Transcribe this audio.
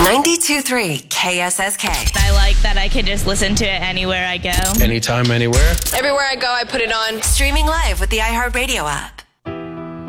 92.3 KSSK. I like that I can just listen to it anywhere I go. Anytime, anywhere. Everywhere I go, I put it on. Streaming live with the iHeartRadio app.